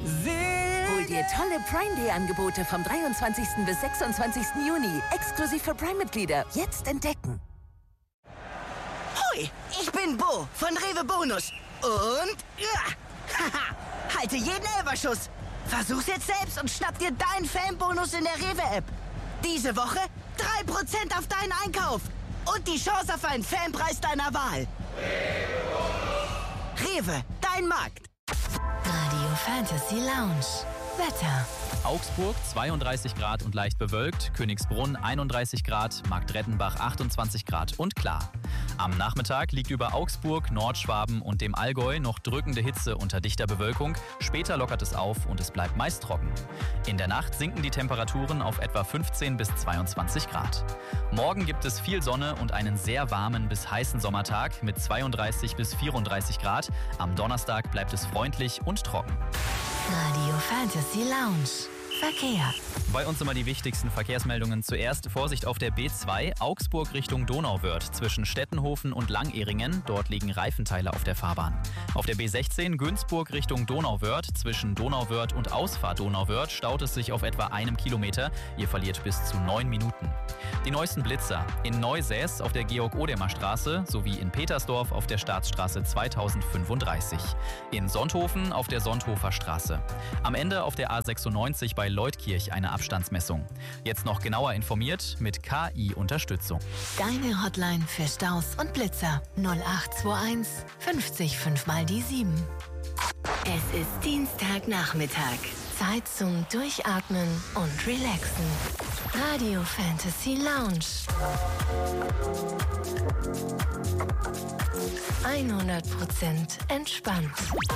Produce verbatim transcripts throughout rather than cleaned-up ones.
Hol dir tolle Prime Day Angebote vom dreiundzwanzigsten bis sechsundzwanzigsten Juni. Exklusiv für Prime-Mitglieder. Jetzt entdecken. Hui, ich bin Bo von Rewe Bonus. Und... Ja, haha, halte jeden Elferschuss. Versuch's jetzt selbst und schnapp dir deinen Fanbonus in der Rewe-App. Diese Woche drei Prozent auf deinen Einkauf. Und die Chance auf einen Fanpreis deiner Wahl. Rewe, dein Markt. Radio Fantasy Lounge. Wetter. Augsburg zweiunddreißig Grad und leicht bewölkt, Königsbrunn einunddreißig Grad, Marktreddenbach achtundzwanzig Grad und klar. Am Nachmittag liegt über Augsburg, Nordschwaben und dem Allgäu noch drückende Hitze unter dichter Bewölkung. Später lockert es auf und es bleibt meist trocken. In der Nacht sinken die Temperaturen auf etwa fünfzehn bis zweiundzwanzig Grad. Morgen gibt es viel Sonne und einen sehr warmen bis heißen Sommertag mit zweiunddreißig bis vierunddreißig Grad. Am Donnerstag bleibt es freundlich und trocken. Radio Fantasy Lounge. Verkehr. Bei uns immer die wichtigsten Verkehrsmeldungen. Zuerst Vorsicht auf der B zwei, Augsburg Richtung Donauwörth zwischen Stettenhofen und Langehringen. Dort liegen Reifenteile auf der Fahrbahn. Auf der B sechzehn Günzburg Richtung Donauwörth zwischen Donauwörth und Ausfahrt Donauwörth staut es sich auf etwa einem Kilometer. Ihr verliert bis zu neun Minuten. Die neuesten Blitzer in Neusäß auf der Georg-Odemer-Straße sowie in Petersdorf auf der Staatsstraße zweitausendfünfunddreißig. In Sonthofen auf der Sonthofer Straße. Am Ende auf der A sechsundneunzig bei Leutkirch eine Abstandsmessung. Jetzt noch genauer informiert mit K I-Unterstützung. Deine Hotline für Staus und Blitzer null acht zwei eins fünfzig fünf mal die sieben. Es ist Dienstagnachmittag. Zeit zum Durchatmen und Relaxen. Radio Fantasy Lounge. hundert Prozent entspannt.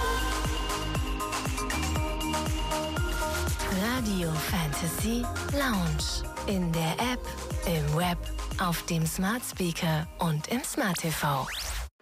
Radio Fantasy Lounge. In der App, im Web, auf dem Smart Speaker und im Smart T V.